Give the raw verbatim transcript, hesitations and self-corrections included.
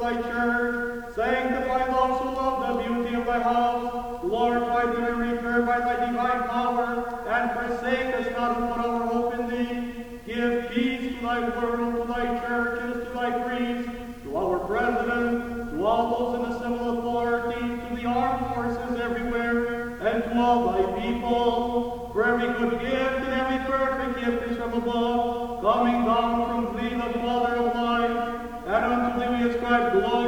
thy church. Sanctify those who love the beauty of thy house. Glorify thee and recur by thy divine power, and forsake us not who put our hope in thee. Give peace to thy world, to thy churches, to thy priests, to our president, to all those in the civil authority, to the armed forces everywhere, and to all thy people. For every good gift and every perfect gift is from above, coming down from thee, the Father of light, and unto thee we ascribe glory.